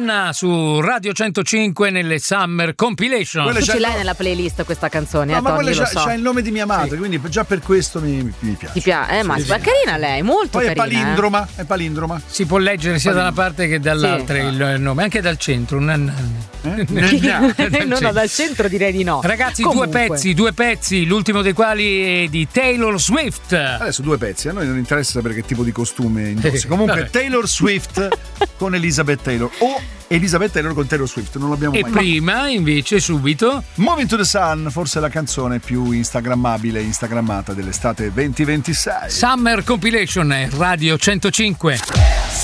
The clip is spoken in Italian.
Rihanna su Radio 105 nelle Summer Compilation. Quella Tu ce l'hai nella playlist questa canzone, No, ma Tony, quella lo so. c'ha il nome di mia madre, quindi già per questo mi piace. Ti piace? Ma è carina lei, molto Poi carina. è palindroma, è palindroma. Si può leggere sia da una parte che dall'altra il nome, anche dal centro. No, dal centro direi di no. Ragazzi, Comunque. due pezzi, l'ultimo dei quali è di Taylor Swift. Adesso due pezzi, a noi non interessa sapere che tipo di costume indossi. Comunque Taylor Swift con Elizabeth Taylor o Elizabeth Taylor con Taylor Swift, non l'abbiamo E mai prima, invece, subito Moving to the Sun, forse la canzone più instagrammata dell'estate 2026. Summer Compilation, Radio 105.